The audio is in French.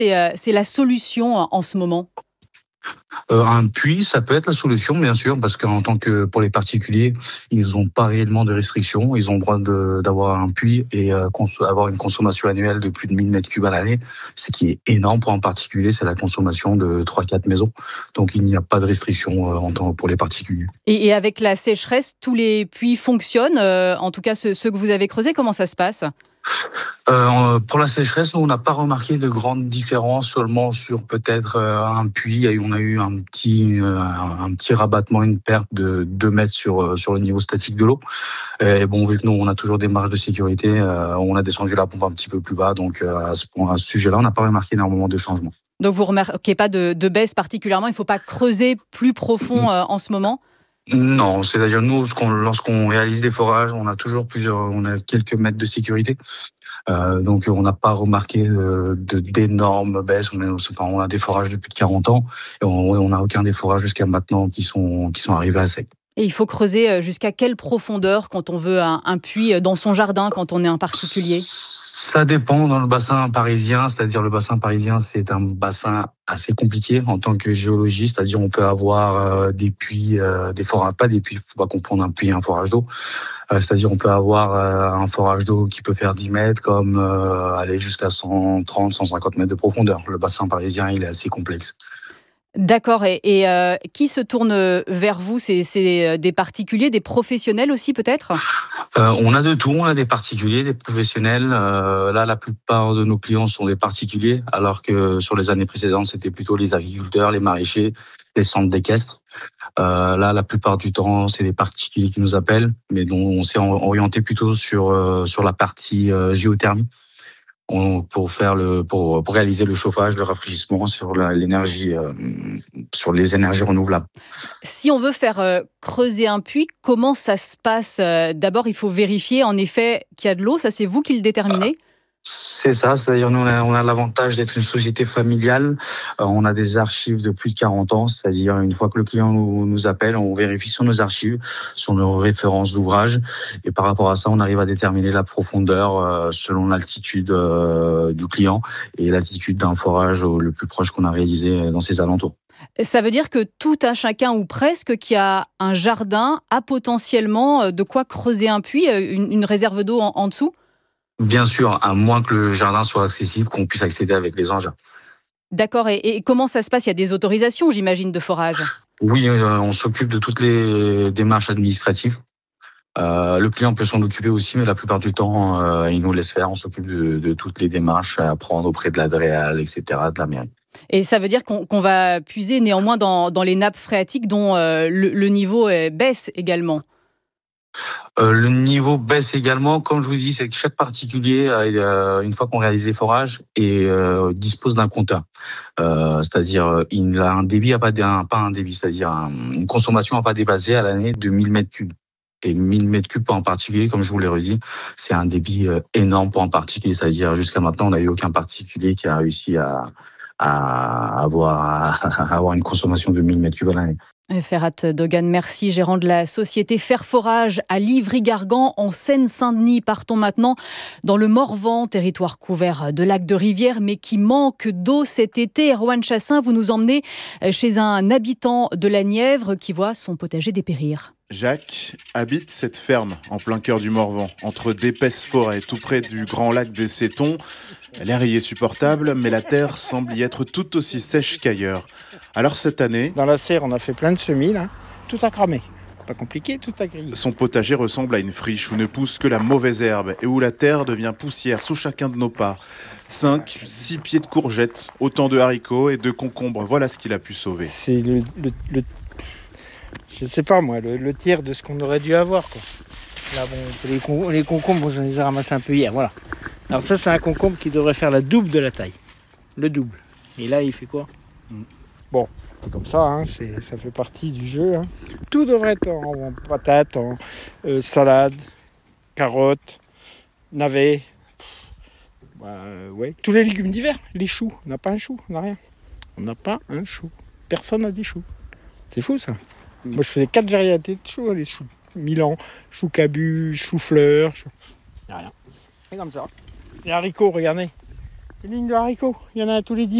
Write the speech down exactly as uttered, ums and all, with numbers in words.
c'est, euh, c'est la solution en ce moment? Euh, un puits, ça peut être la solution, bien sûr, parce qu'en tant que pour les particuliers, ils n'ont pas réellement de restrictions. Ils ont le droit de, d'avoir un puits et euh, cons- avoir une consommation annuelle de plus de mille mètres cubes à l'année, ce qui est énorme pour un particulier. C'est la consommation de trois quatre maisons. Donc il n'y a pas de restriction euh, en tant, pour les particuliers. Et, et avec la sécheresse, tous les puits fonctionnent, euh, en tout cas ceux, ceux que vous avez creusés, comment ça se passe? Euh, pour la sécheresse, nous, on n'a pas remarqué de grandes différences, seulement sur peut-être euh, un puits. Et on a eu un petit, euh, un petit rabattement, une perte de deux mètres sur, euh, sur le niveau statique de l'eau. Et bon, vu que nous, on a toujours des marges de sécurité, euh, on a descendu la pompe un petit peu plus bas. Donc, euh, à ce, point- à ce sujet-là, on n'a pas remarqué énormément de changements. Donc vous ne remarquez pas de, de baisse particulièrement, il ne faut pas creuser plus profond euh, en ce moment? Non, c'est-à-dire nous, ce qu'on- lorsqu'on réalise des forages, on a toujours plusieurs, on a quelques mètres de sécurité. Euh, donc on n'a pas remarqué euh, de, d'énormes baisses. On, est, enfin, on a des forages depuis plus de quarante ans et on n'a aucun des forages jusqu'à maintenant qui sont, qui sont arrivés à sec. Et il faut creuser euh, jusqu'à quelle profondeur quand on veut un, un puits euh, dans son jardin, quand on est un particulier? Ça dépend dans le bassin parisien, c'est-à-dire le bassin parisien, c'est un bassin assez compliqué en tant que géologiste, c'est-à-dire on peut avoir euh, des puits, euh, des forages, pas des puits, faut pas comprendre un puits et un forage d'eau, euh, c'est-à-dire on peut avoir euh, un forage d'eau qui peut faire dix mètres comme euh, aller jusqu'à cent trente, cent cinquante mètres de profondeur. Le bassin parisien, il est assez complexe. D'accord, et, et, euh, qui se tourne vers vous? C'est, c'est des particuliers, des professionnels aussi peut-être? Euh, on a de tout, on a des particuliers, des professionnels. Euh, là, la plupart de nos clients sont des particuliers, alors que sur les années précédentes, c'était plutôt les agriculteurs, les maraîchers, les centres d'équestres. Euh, là, la plupart du temps, c'est des particuliers qui nous appellent, mais dont on s'est orienté plutôt sur euh, sur la partie euh, géothermie. On, pour faire le pour, pour réaliser le chauffage, le rafraîchissement sur la, l'énergie euh, sur les énergies renouvelables. Si on veut faire euh, creuser un puits, comment ça se passe? Euh, D'abord, il faut vérifier en effet qu'il y a de l'eau. Ça, c'est vous qui le déterminez? C'est ça, c'est-à-dire nous on a, on a l'avantage d'être une société familiale. Euh, on a des archives de plus de quarante ans, c'est-à-dire une fois que le client nous, nous appelle, on vérifie sur nos archives, sur nos références d'ouvrage, et par rapport à ça, on arrive à déterminer la profondeur euh, selon l'altitude euh, du client et l'altitude d'un forage euh, le plus proche qu'on a réalisé dans ses alentours. Ça veut dire que tout un chacun, ou presque, qui a un jardin, a potentiellement euh, de quoi creuser un puits, euh, une, une réserve d'eau en, en dessous? Bien sûr, à moins que le jardin soit accessible, qu'on puisse accéder avec les engins. D'accord, et, et comment ça se passe? Il y a des autorisations, j'imagine, de forage? Oui, euh, on s'occupe de toutes les démarches administratives. Euh, le client peut s'en occuper aussi, mais la plupart du temps, euh, il nous laisse faire. On s'occupe de, de toutes les démarches à prendre auprès de la DREAL, et cetera, de la mairie. Et ça veut dire qu'on qu'on va puiser néanmoins dans, dans les nappes phréatiques dont euh, le, le niveau euh, baisse également. Euh, le niveau baisse également. Comme je vous dis, c'est que chaque particulier, euh, une fois qu'on réalise les forages, et, euh, dispose d'un compteur. Euh, c'est-à-dire, euh, il a un débit à pas, un, pas un débit, c'est-à-dire un- une consommation à pas dépasser à l'année de mille mètres cubes. Et mille mètres cubes pour un particulier, comme je vous l'ai redit, c'est un débit euh, énorme pour un particulier. C'est-à-dire, jusqu'à maintenant, on n'a eu aucun particulier qui a réussi à, à avoir, à avoir une consommation de mille mètres cubes à l'année. Ferhat Dogan, merci, gérant de la société Faire Forage à Livry-Gargan en Seine-Saint-Denis. Partons maintenant dans le Morvan, territoire couvert de lacs de rivières, mais qui manque d'eau cet été. Erwan Chassin, vous nous emmenez chez un habitant de la Nièvre qui voit son potager dépérir. Jacques habite cette ferme en plein cœur du Morvan, entre d'épaisses forêts, tout près du grand lac des Sétons. L'air y est supportable, mais la terre semble y être tout aussi sèche qu'ailleurs. Alors cette année... Dans la serre, on a fait plein de semis, là. Tout a cramé. Pas compliqué, tout a grillé. Son potager ressemble à une friche où ne pousse que la mauvaise herbe et où la terre devient poussière sous chacun de nos pas. Cinq, six pieds de courgettes, autant de haricots et de concombres. Voilà ce qu'il a pu sauver. C'est le... le, le je sais pas moi, le, le tiers de ce qu'on aurait dû avoir, quoi. Là, bon, les, con, les concombres, j'en les ai ramassés un peu hier, voilà. Alors ça, c'est un concombre qui devrait faire la double de la taille. Le double. Et là, il fait quoi ? mm. Bon, c'est comme ça, hein, c'est, ça fait partie du jeu. Hein. Tout devrait être en, en patates, en euh, salade, carottes, navets. Bah, euh, ouais. Tous les légumes d'hiver, les choux. On n'a pas un chou, on n'a rien. On n'a pas un chou. Personne n'a des choux. C'est fou, ça. Mm. Moi, je faisais quatre variétés de choux, les choux Milan, chou cabu, chou fleur. Chou... Il n'y a rien. C'est comme ça. Les haricots, regardez. Une ligne de haricots, il y en a tous les dix.